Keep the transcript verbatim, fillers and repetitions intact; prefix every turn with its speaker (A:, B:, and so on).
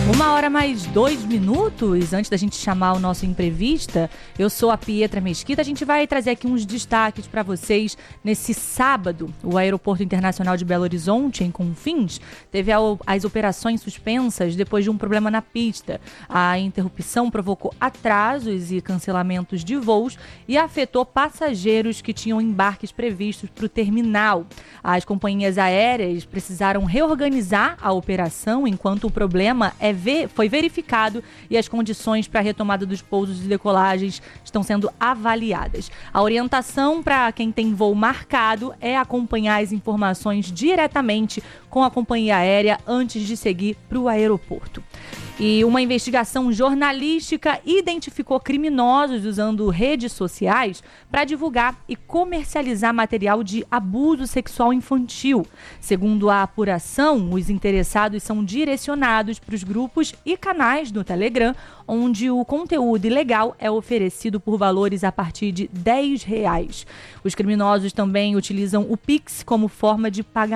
A: Uma hora mais dois minutos, antes da gente chamar o nosso entrevista, eu sou a Pietra Mesquita. A gente vai trazer aqui uns destaques para vocês. Nesse sábado, o Aeroporto Internacional de Belo Horizonte, em Confins, teve as operações suspensas depois de um problema na pista. A interrupção provocou atrasos e cancelamentos de voos e afetou passageiros que tinham embarques previstos para o terminal. As companhias aéreas precisaram reorganizar a operação enquanto o problema é foi verificado e as condições para a retomada dos pousos e decolagens estão sendo avaliadas. A orientação para quem tem voo marcado é acompanhar as informações diretamente com a companhia aérea antes de seguir para o aeroporto. E uma investigação jornalística identificou criminosos usando redes sociais para divulgar e comercializar material de abuso sexual infantil. Segundo a apuração, os interessados são direcionados para os grupos e canais do Telegram, onde o conteúdo ilegal é oferecido por valores a partir de dez reais. Os criminosos também utilizam o Pix como forma de pagamento.